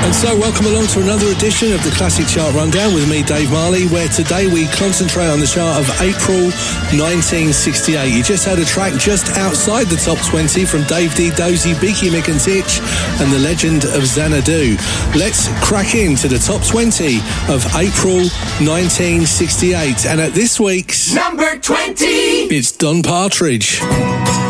And so, welcome along to another edition of the Classic Chart Rundown with me, Dave Marley, where today we concentrate on the chart of April 1968. You just heard a track just outside the top 20 from Dave D. Dozy, Beaky Mick and Titch and the legend of Xanadu. Let's crack into the top 20 of April 1968. And at this week's number 20, it's Don Partridge.